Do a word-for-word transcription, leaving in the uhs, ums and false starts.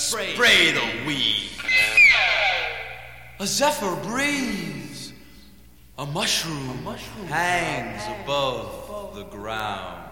spray, spray the weed. A zephyr breathes. A mushroom, A mushroom hangs above the ground.